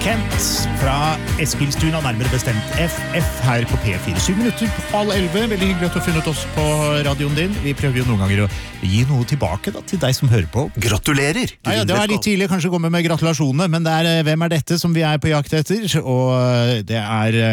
Kent fra Eskilstuna, nærmere bestemt FF her på P4. 7 minutter på 10:30. Veldig hyggelig at du har funnet oss på radioen din. Vi prøver jo noen ganger å gi noe tilbake da, til deg som hører på. Gratulerer! Ja, det var litt tidlig kanskje å komme med gratulasjoner, men det er hvem er dette som vi er på jakt etter? Og det er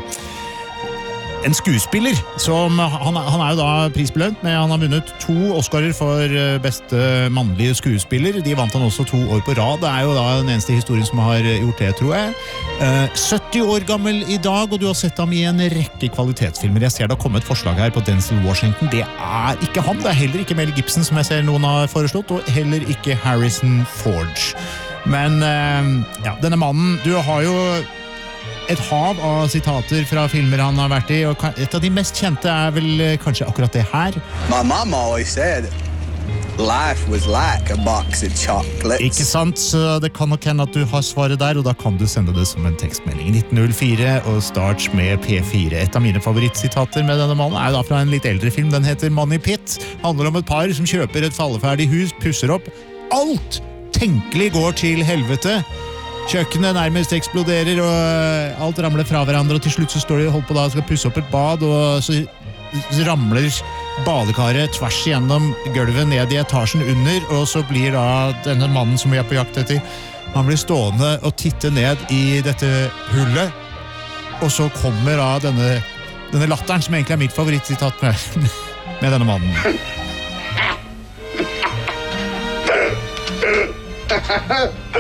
en skuespiller som han er jo da prisbelønt, men han har vunnet 2 Oscarer for beste mannlige skuespiller. De vant han også 2 år på rad. Det er jo da den eneste historien som har gjort det, tror jeg. 70 år gammel i dag, og du har sett ham i en rekke kvalitetsfilmer. Jeg ser det har kommet forslag her på Denzel Washington. Det er ikke han, det er heller ikke Mel Gibson som jeg ser noen har foreslått, og heller ikke Harrison Ford. Men ja, denne mannen, du har jo et hav av sitater fra filmer han har vært i, og et av de mest kjente er vel kanskje akkurat det her. My mom always said life was like a box of chocolates. Ikke sant, så det kan nok hende at du har svaret der, og da kan du sende det som en tekstmelding. 1904 og start med P4. Et av mine favorittsitater med denne mannen er da fra en litt eldre film. Den heter Money Pit. Handler om et par som kjøper et falleferdig hus, pusser opp. Alt tenkelig går til helvete. Kjøkkenet nærmest eksploderer, og alt ramler fra hverandre, og til slutt så står de og holder på da, skal pusse opp et bad, og så ramler badekaret tvers igjennom gulvet ned i etasjen under, og så blir da denne mannen som vi er på jakt etter, han blir stående og titte ned i dette hullet, og så kommer da denne latteren, som egentlig er mitt favorittsitat med denne mannen.